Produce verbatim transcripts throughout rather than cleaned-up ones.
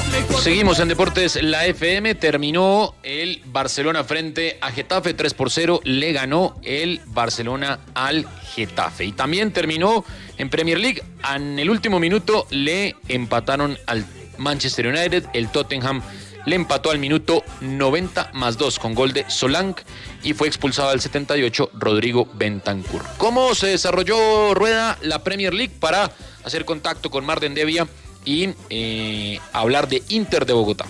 Seguimos en Deportes La F M. Terminó el Barcelona frente a Getafe, tres por cero. Le ganó el Barcelona al Getafe. Y también terminó en Premier League. En el último minuto le empataron al Manchester United. El Tottenham le empató al minuto noventa más dos con gol de Solanke y fue expulsado al setenta y ocho Rodrigo Bentancur. ¿Cómo se desarrolló, Rueda, la Premier League para hacer contacto con Marden Devia y eh, hablar de Inter de Bogotá?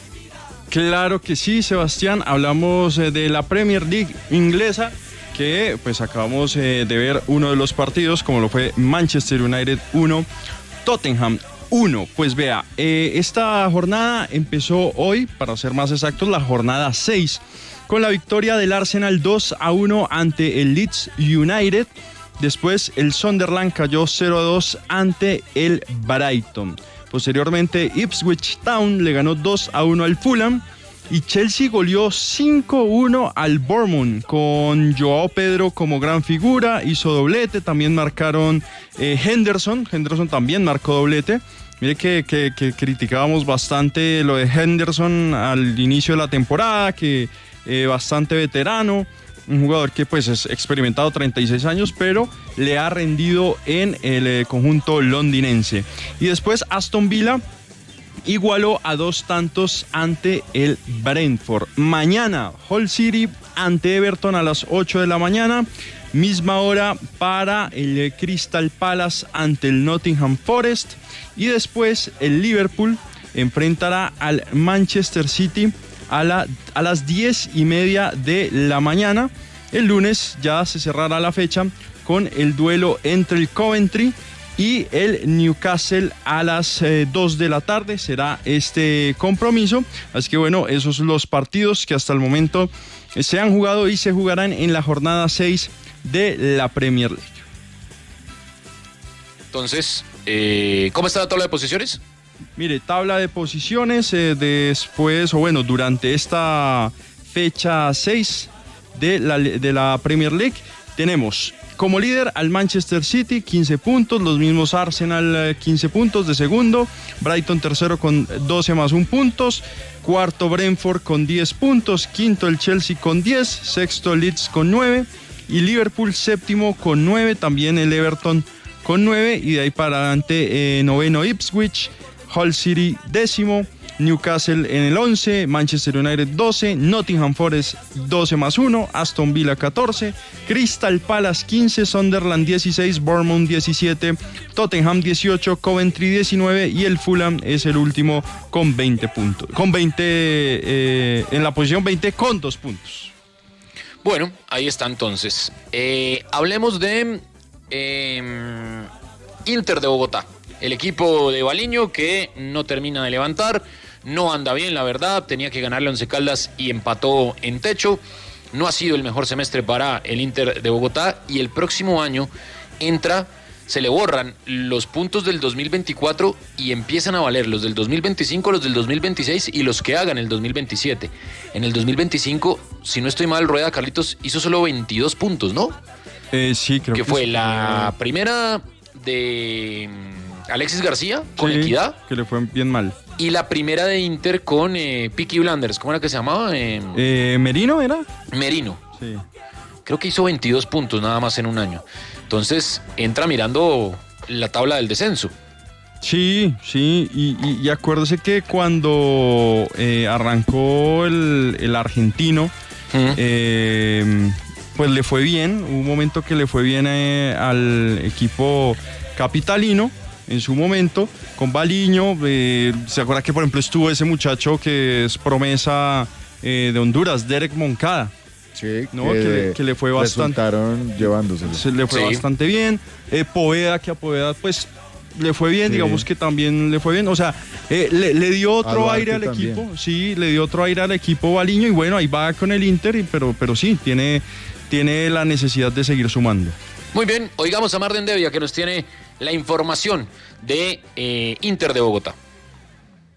Claro que sí, Sebastián. Hablamos eh, de la Premier League inglesa, que pues acabamos eh, de ver uno de los partidos, como lo fue Manchester United uno, Tottenham uno. Pues vea, eh, esta jornada empezó hoy, para ser más exactos, la jornada seis, con la victoria del Arsenal dos a uno ante el Leeds United. Después el Sunderland cayó cero a dos ante el Brighton. Posteriormente Ipswich Town le ganó dos a uno al Fulham y Chelsea goleó cinco a uno al Bournemouth, con Joao Pedro como gran figura, hizo doblete. También marcaron eh, Henderson, Henderson también marcó doblete. Mire que, que, que criticábamos bastante lo de Henderson al inicio de la temporada, que eh, bastante veterano, un jugador que pues es experimentado, treinta y seis años, pero le ha rendido en el eh, conjunto londinense. Y después Aston Villa igualó a dos tantos ante el Brentford. Mañana Hull City ante Everton a las ocho de la mañana. Misma hora para el Crystal Palace ante el Nottingham Forest. Y después el Liverpool enfrentará al Manchester City a, la, a las diez y media de la mañana. El lunes ya se cerrará la fecha con el duelo entre el Coventry y el Newcastle a las eh, dos de la tarde. Será este compromiso. Así que bueno, esos son los partidos que hasta el momento se han jugado y se jugarán en la jornada seis de la Premier League. Entonces, eh, ¿cómo está la tabla de posiciones? Mire, tabla de posiciones eh, después, o bueno, durante esta fecha seis de la, de la Premier League, tenemos como líder al Manchester City, quince puntos, los mismos Arsenal, quince puntos de segundo, Brighton tercero con doce más un puntos, cuarto Brentford con diez puntos, quinto el Chelsea con diez, sexto Leeds con nueve y Liverpool séptimo con nueve, también el Everton con nueve, y de ahí para adelante eh, noveno Ipswich, Hull City décimo, Newcastle en el once, Manchester United doce, Nottingham Forest doce más uno, Aston Villa catorce, Crystal Palace quince, Sunderland dieciséis, Bournemouth diecisiete, Tottenham dieciocho, Coventry diecinueve y el Fulham es el último con veinte puntos, con veinte eh, en la posición veinte con dos puntos. Bueno, ahí está entonces. Eh, hablemos de eh, Inter de Bogotá. El equipo de Baliño que no termina de levantar, no anda bien, la verdad. Tenía que ganarle a Once Caldas y empató en techo. No ha sido el mejor semestre para el Inter de Bogotá y el próximo año entra, se le borran los puntos del dos mil veinticuatro y empiezan a valer los del dos mil veinticinco, los del dos mil veintiséis y los que hagan el dos mil veintisiete. En el dos mil veinticinco, si no estoy mal, Rueda, Carlitos, hizo solo veintidós puntos, ¿no? Eh, sí, creo que, que fue sí. La primera de Alexis García con sí, Equidad, que le fue bien mal, y la primera de Inter con eh, Peaky Blinders. ¿Cómo era que se llamaba? Eh, eh, ¿Merino era? Merino. Sí. Creo que hizo veintidós puntos nada más en un año. Entonces entra mirando la tabla del descenso. Sí, sí, y, y, y acuérdese que cuando eh, arrancó el, el argentino, uh-huh. eh, pues le fue bien. Hubo un momento que le fue bien eh, al equipo capitalino en su momento, con Baliño. Eh, ¿Se acuerda que por ejemplo estuvo ese muchacho que es promesa eh, de Honduras, Derek Moncada? Sí, ¿no? que, que, le, que le fue bastante. Resultaron llevándoselo. Se le fue sí. bastante bien. Eh, Poveda, que a Poveda, pues le fue bien, sí. digamos que también le fue bien. O sea, eh, le, le dio otro aire al también. equipo. Sí, le dio otro aire al equipo Baliño. Y bueno, ahí va con el Inter, pero, pero sí, tiene, tiene la necesidad de seguir sumando. Muy bien, oigamos a Marden Devia, que nos tiene la información de eh, Inter de Bogotá.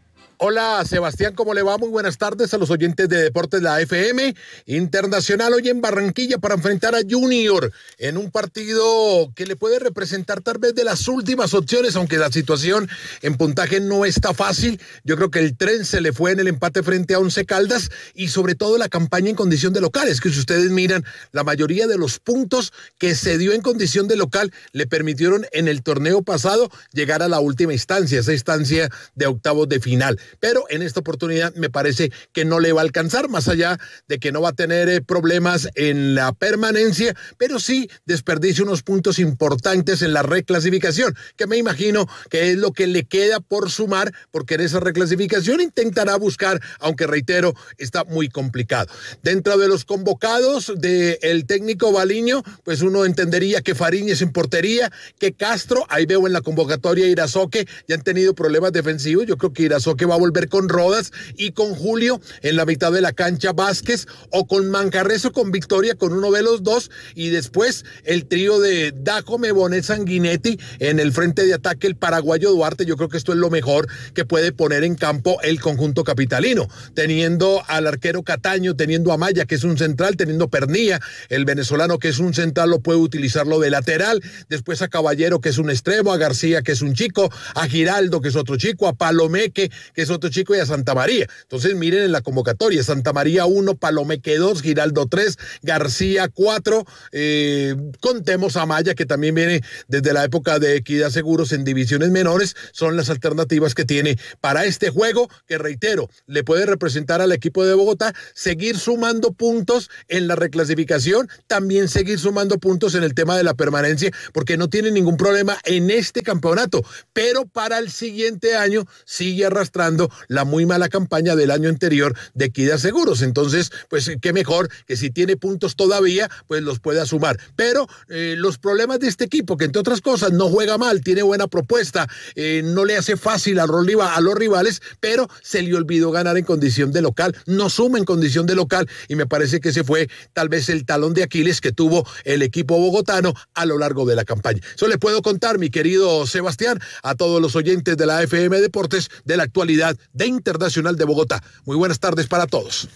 Hola Sebastián, ¿cómo le va? Muy buenas tardes a los oyentes de Deportes La F M. Internacional hoy en Barranquilla para enfrentar a Junior en un partido que le puede representar tal vez de las últimas opciones, aunque la situación en puntaje no está fácil. Yo creo que el tren se le fue en el empate frente a Once Caldas y sobre todo la campaña en condición de local. Es que si ustedes miran, la mayoría de los puntos que se dio en condición de local le permitieron en el torneo pasado llegar a la última instancia, esa instancia de octavos de final. Pero en esta oportunidad me parece que no le va a alcanzar, más allá de que no va a tener eh, problemas en la permanencia, pero sí desperdicia unos puntos importantes en la reclasificación, que me imagino que es lo que le queda por sumar, porque en esa reclasificación intentará buscar, aunque reitero, está muy complicado. Dentro de los convocados del técnico Baliño, pues uno entendería que Fariñez en portería, que Castro, ahí veo en la convocatoria Irazoque, ya han tenido problemas defensivos, yo creo que Irazoque va a volver con Rodas y con Julio en la mitad de la cancha Vázquez, o con Mancarreso con Victoria, con uno de los dos, y después el trío de Dajome, Bonet, Sanguinetti en el frente de ataque, el paraguayo Duarte. Yo creo que esto es lo mejor que puede poner en campo el conjunto capitalino, teniendo al arquero Cataño, teniendo a Maya, que es un central, teniendo Pernilla, el venezolano, que es un central, lo puede utilizarlo de lateral, después a Caballero, que es un extremo, a García, que es un chico, a Giraldo, que es otro chico, a Palomeque, que es otro chico, y a Santa María. Entonces miren en la convocatoria: Santa María uno, Palomeque dos, Giraldo tres, García cuatro, eh, contemos a Maya, que también viene desde la época de Equidad Seguros en divisiones menores. Son las alternativas que tiene para este juego, que reitero, le puede representar al equipo de Bogotá seguir sumando puntos en la reclasificación, también seguir sumando puntos en el tema de la permanencia, porque no tiene ningún problema en este campeonato, pero para el siguiente año sigue arrastrando la muy mala campaña del año anterior de Equidad Seguros. Entonces, pues qué mejor que si tiene puntos todavía, pues los pueda sumar. Pero eh, los problemas de este equipo, que entre otras cosas no juega mal, tiene buena propuesta, eh, no le hace fácil a los, a los rivales, pero se le olvidó ganar en condición de local, no suma en condición de local, y me parece que ese fue tal vez el talón de Aquiles que tuvo el equipo bogotano a lo largo de la campaña. Eso le puedo contar, mi querido Sebastián, a todos los oyentes de la F M Deportes, de la actualidad de Internacional de Bogotá. Muy buenas tardes para todos.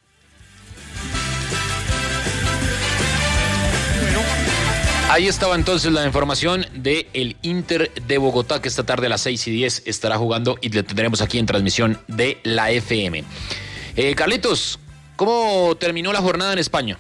Ahí estaba entonces la información del Inter de Bogotá, que esta tarde a las seis y diez estará jugando y le tendremos aquí en transmisión de la F M. Eh, Carlitos, ¿cómo terminó la jornada en España?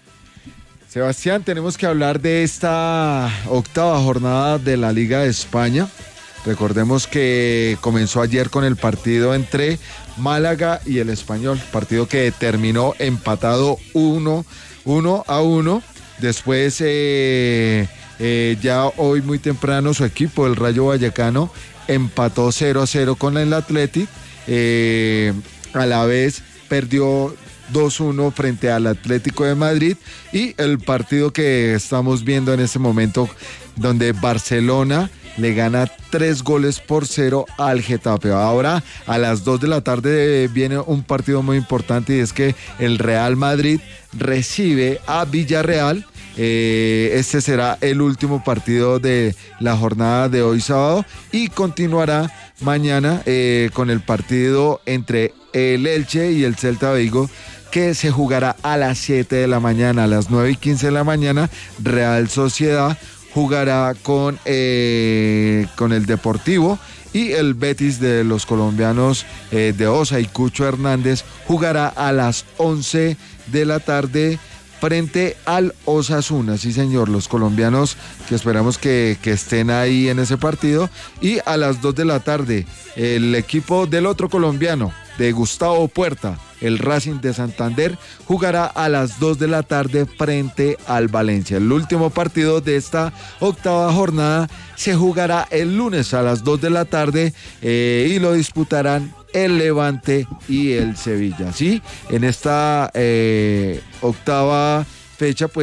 Sebastián, tenemos que hablar de esta octava jornada de la Liga de España. Recordemos que comenzó ayer con el partido entre Málaga y el Español, partido que terminó empatado uno a uno. Después, eh, eh, ya hoy muy temprano, su equipo, el Rayo Vallecano, empató cero a cero con el Athletic. Eh, a la vez perdió dos uno frente al Atlético de Madrid, y el partido que estamos viendo en este momento, donde Barcelona le gana tres goles por cero al Getafe. Ahora a las dos de la tarde viene un partido muy importante, y es que el Real Madrid recibe a Villarreal. Eh, este será el último partido de la jornada de hoy sábado, y continuará mañana eh, con el partido entre el Elche y el Celta Vigo, que se jugará a las siete de la mañana. A las nueve y quince de la mañana, Real Sociedad jugará con, eh, con el Deportivo, y el Betis de los colombianos eh, de Osa y Cucho Hernández jugará a las once de la tarde frente al Osasuna. Sí, señor, los colombianos que esperamos que, que estén ahí en ese partido. Y a las dos de la tarde, el equipo del otro colombiano, de Gustavo Puerta, el Racing de Santander, jugará a las dos de la tarde frente al Valencia. El último partido de esta octava jornada se jugará el lunes a las dos de la tarde eh, y lo disputarán el Levante y el Sevilla. Sí, en esta eh, octava fecha, pues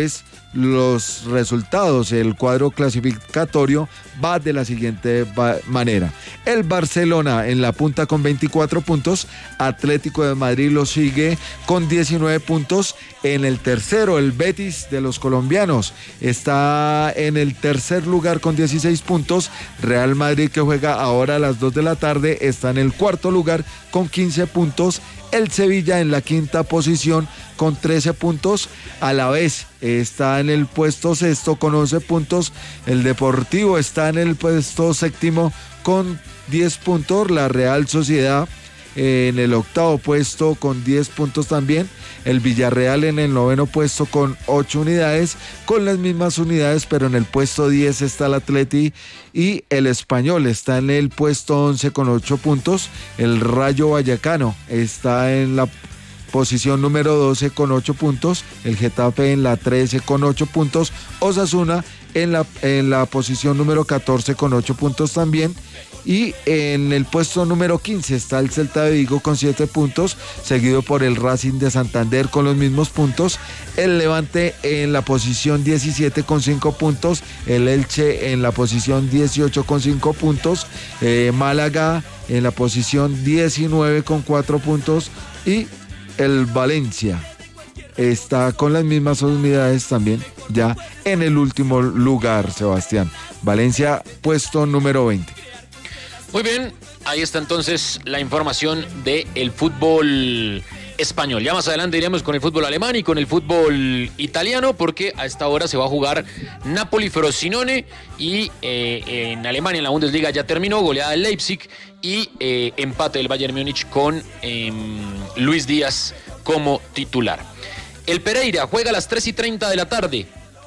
los resultados, el cuadro clasificatorio va de la siguiente manera. El Barcelona en la punta con veinticuatro puntos, Atlético de Madrid lo sigue con diecinueve puntos. En el tercero, el Betis de los colombianos está en el tercer lugar con dieciséis puntos. Real Madrid, que juega ahora a las dos de la tarde, está en el cuarto lugar con quince puntos. El Sevilla en la quinta posición con trece puntos. A la vez está en el puesto sexto con once puntos. El Deportivo está en el puesto séptimo con diez puntos. La Real Sociedad en el octavo puesto con diez puntos también. El Villarreal en el noveno puesto con ocho unidades, con las mismas unidades, pero en el puesto diez está el Atleti y el Español está en el puesto once con ocho puntos. El Rayo Vallecano está en la posición número doce con ocho puntos. El Getafe en la trece con ocho puntos. Osasuna en la, en la posición número catorce con ocho puntos también. Y en el puesto número quince está el Celta de Vigo con siete puntos, seguido por el Racing de Santander con los mismos puntos. El Levante en la posición diecisiete con cinco puntos. El Elche en la posición dieciocho con cinco puntos. Eh, Málaga en la posición diecinueve con cuatro puntos. Y el Valencia está con las mismas unidades también, ya en el último lugar, Sebastián. Valencia, puesto número veinte. Muy bien, ahí está entonces la información del fútbol español. Ya más adelante iremos con el fútbol alemán y con el fútbol italiano, porque a esta hora se va a jugar Napoli-Frosinone y eh, en Alemania, en la Bundesliga, ya terminó, goleada del Leipzig y eh, empate del Bayern Múnich con eh, Luis Díaz como titular. El Pereira juega a las tres y treinta de la tarde.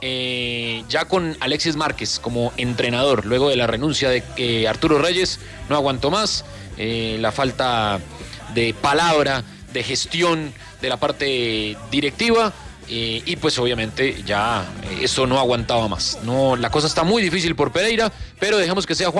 Eh, ya con Alexis Márquez como entrenador, luego de la renuncia de eh, Arturo Reyes, no aguantó más, eh, la falta de palabra, de gestión de la parte directiva, eh, y pues obviamente ya eh, eso no aguantaba más. No, la cosa está muy difícil por Pereira, pero dejemos que sea Juan